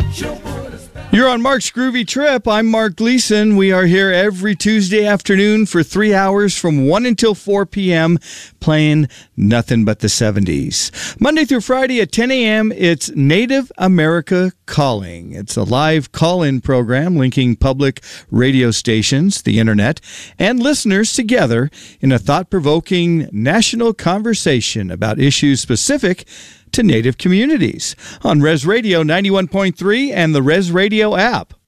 You're on Mark's Groovy Trip. I'm Mark Gleason. We are here every Tuesday afternoon for 3 hours from 1 until 4 p.m. playing nothing but the 70s. Monday through Friday at 10 a.m., it's Native America Calling. It's a live call-in program linking public radio stations, the internet, and listeners together in a thought-provoking national conversation about issues specific to Native communities on Res Radio 91.3 and the Res Radio app.